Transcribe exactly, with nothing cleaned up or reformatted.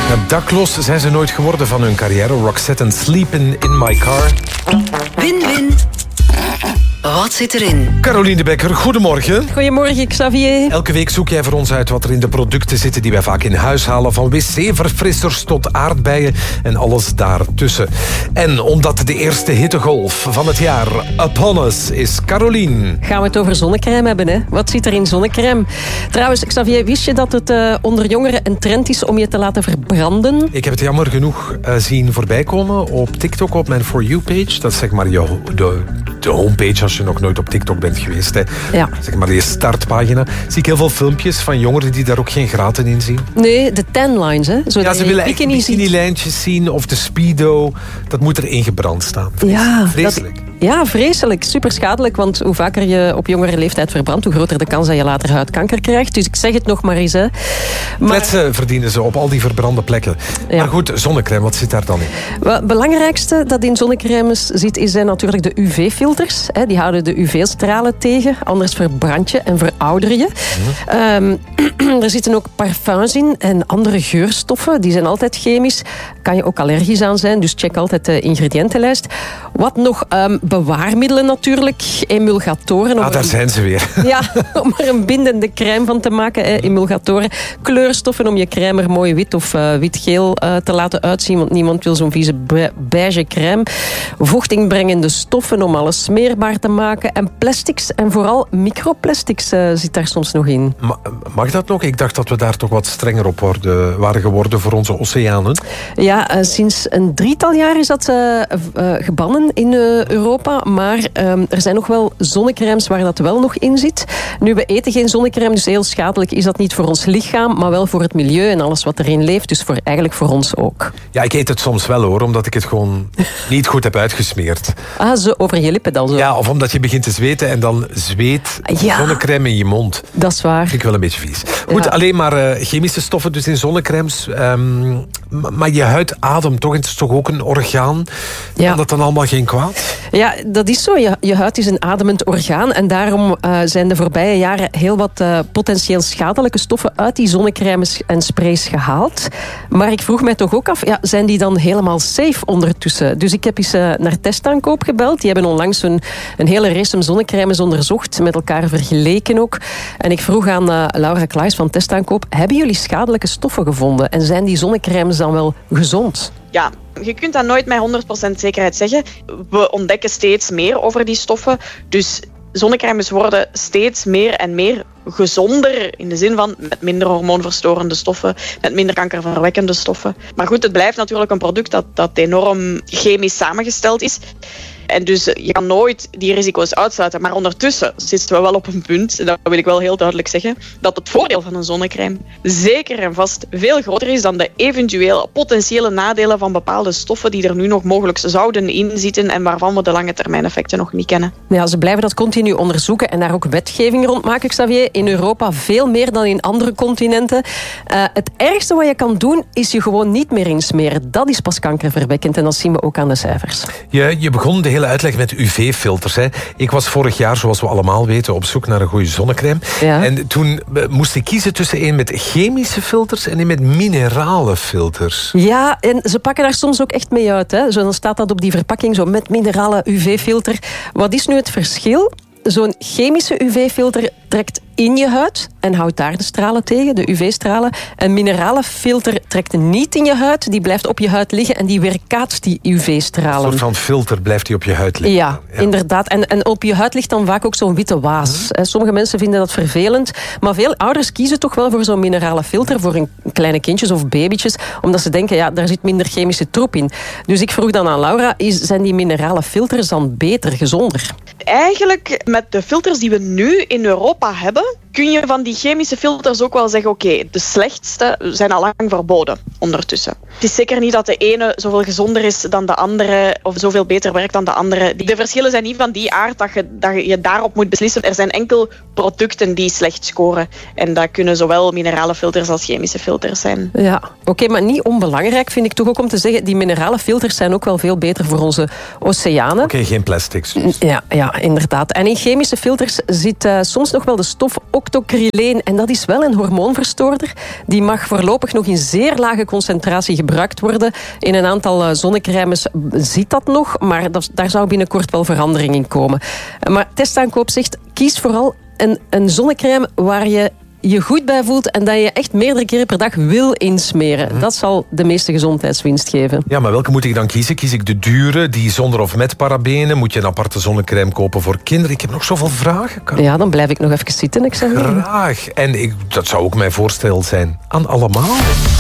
Dakloos zijn ze nooit geworden van hun carrière. Roxette en Sleepin' in My Car. Win-win. Wat zit erin? Caroline de Bekker, goedemorgen. Goedemorgen, Xavier. Elke week zoek jij voor ons uit wat er in de producten zitten die wij vaak in huis halen. Van wc-verfrissers tot aardbeien en alles daartussen. En omdat de eerste hittegolf van het jaar upon us is, Caroline. Gaan we het over zonnecrème hebben, hè? Wat zit er in zonnecrème? Trouwens, Xavier, wist je dat het uh, onder jongeren een trend is om je te laten verbranden? Ik heb het jammer genoeg uh, zien voorbij komen op TikTok, op mijn For You-page. Dat is zeg maar je, de, de homepage als je nog nooit op TikTok bent geweest. Hè. Ja. Zeg maar je startpagina. Zie ik heel veel filmpjes van jongeren die daar ook geen graten in zien. Nee, de tan lines, hè? Zodat ja, ze je willen echt bikini ziet. bikini-lijntjes zien of de speedo. Dat moet er ingebrand staan. Vrees, Ja, vreselijk. Dat, ja, vreselijk. Super schadelijk, want hoe vaker je op jongere leeftijd verbrandt, hoe groter de kans dat je later huidkanker krijgt. Dus ik zeg het nog maar eens. Hè. Maar... Kletsen verdienen ze op al die verbrande plekken. Ja. Maar goed, zonnecrème, wat zit daar dan in? Het belangrijkste dat in zonnecrèmes zit, is zijn natuurlijk de U V-filters. Die houden de U V-stralen tegen, anders verbrand je en verouder je. Mm. Um, er zitten ook parfums in en andere geurstoffen. Die zijn altijd chemisch. Kan je ook allergisch aan zijn, dus check altijd de ingrediëntenlijst. Wat nog? Um, bewaarmiddelen natuurlijk. Emulgatoren. Ah, daar een, zijn ze weer. Ja, om er een bindende crème van te maken. Hè, emulgatoren. Kleurstoffen om je crème er mooi wit of uh, wit-geel uh, te laten uitzien, want niemand wil zo'n vieze beige crème. Vochtingbrengende stoffen om alles smeerbaar te maken. En plastics, en vooral microplastics uh, zit daar soms nog in. Ma- mag dat nog? Ik dacht dat we daar toch wat strenger op worden, waren geworden voor onze oceanen. Ja, uh, sinds een drietal jaar is dat uh, uh, gebannen in uh, Europa. Maar um, er zijn nog wel zonnecrèmes waar dat wel nog in zit. Nu, we eten geen zonnecrème, dus heel schadelijk is dat niet voor ons lichaam, maar wel voor het milieu en alles wat erin leeft. Dus voor, eigenlijk voor ons ook. Ja, ik eet het soms wel hoor, omdat ik het gewoon niet goed heb uitgesmeerd. Ah, zo over je lippen dan zo. Ja, of omdat je begint te zweten en dan zweet ja, zonnecrème in je mond. Dat is waar. Vind ik wel een beetje vies. Goed, ja. Alleen maar uh, chemische stoffen dus in zonnecrèmes. Um, maar je huid ademt toch? Het is toch ook een orgaan? Ja. Kan dat dan allemaal geen kwaad? Ja, dat is zo. Je, je huid is een ademend orgaan. En daarom uh, zijn de voorbije jaren heel wat uh, potentieel schadelijke stoffen uit die zonnecrèmes en sprays gehaald. Maar ik vroeg mij toch ook af, ja, zijn die dan helemaal safe ondertussen? Dus ik heb eens uh, naar Testaankoop gebeld. Die hebben onlangs een, een hele race zonnecrèmes onderzocht, met elkaar vergeleken ook. En ik vroeg aan uh, Laura Klaes van Testaankoop, hebben jullie schadelijke stoffen gevonden? En zijn die zonnecrèmes dan wel gezond? Ja, je kunt dat nooit met honderd procent zekerheid zeggen. We ontdekken steeds meer over die stoffen. Dus zonnecrèmes worden steeds meer en meer gezonder, in de zin van met minder hormoonverstorende stoffen, met minder kankerverwekkende stoffen. Maar goed, het blijft natuurlijk een product dat, dat enorm chemisch samengesteld is. En dus je kan nooit die risico's uitsluiten. Maar ondertussen zitten we wel op een punt, dat wil ik wel heel duidelijk zeggen, dat het voordeel van een zonnecrème zeker en vast veel groter is dan de eventueel potentiële nadelen van bepaalde stoffen die er nu nog mogelijk zouden inzitten en waarvan we de lange termijn effecten nog niet kennen. Ja, ze blijven dat continu onderzoeken en daar ook wetgeving rond maken, Xavier. In Europa veel meer dan in andere continenten. Uh, het ergste wat je kan doen, is je gewoon niet meer insmeren. Dat is pas kankerverwekkend en dat zien we ook aan de cijfers. Je, je begon de hele uitleg met U V-filters. Hè. Ik was vorig jaar, zoals we allemaal weten, op zoek naar een goede zonnecrème. Ja. En toen moest ik kiezen tussen een met chemische filters en een met minerale filters. Ja, en ze pakken daar soms ook echt mee uit. Hè. Zo, dan staat dat op die verpakking, zo met minerale U V-filter. Wat is nu het verschil? Zo'n chemische U V-filter trekt in je huid en houdt daar de stralen tegen, de U V-stralen. Een minerale filter trekt niet in je huid, die blijft op je huid liggen en die weerkaatst die U V-stralen. Een soort van filter blijft die op je huid liggen. Ja, ja. inderdaad. En, en op je huid ligt dan vaak ook zo'n witte waas. Hm. Sommige mensen vinden dat vervelend, maar veel ouders kiezen toch wel voor zo'n minerale filter voor hun kleine kindjes of babytjes, omdat ze denken, ja, daar zit minder chemische troep in. Dus ik vroeg dan aan Laura, is, zijn die minerale filters dan beter, gezonder? Eigenlijk, met de filters die we nu in Europa hebben, kun je van die chemische filters ook wel zeggen, oké, okay, de slechtste zijn al lang verboden ondertussen. Het is zeker niet dat de ene zoveel gezonder is dan de andere of zoveel beter werkt dan de andere. De verschillen zijn niet van die aard dat je, dat je daarop moet beslissen. Er zijn enkel producten die slecht scoren. En dat kunnen zowel minerale filters als chemische filters zijn. Ja, oké, okay, maar niet onbelangrijk vind ik toch ook om te zeggen, die minerale filters zijn ook wel veel beter voor onze oceanen. Oké, okay, geen plastics. Ja, ja, inderdaad. En in chemische filters zit uh, soms nog wel de stof octocryleen. En dat is wel een hormoonverstoorder. Die mag voorlopig nog in zeer lage concentratie gebruikt worden. In een aantal zonnecrèmes ziet dat nog, maar dat, daar zou binnenkort wel verandering in komen. Maar Testaankoop zegt, kies vooral een, een zonnecrème waar je je goed bij voelt en dat je echt meerdere keren per dag wil insmeren. Mm-hmm. Dat zal de meeste gezondheidswinst geven. Ja, maar welke moet ik dan kiezen? Kies ik de dure, die zonder of met parabenen? Moet je een aparte zonnecrème kopen voor kinderen? Ik heb nog zoveel vragen. Kan... Ja, dan blijf ik nog even zitten. Ik zeg Graag. En ik, dat zou ook mijn voorstel zijn aan allemaal.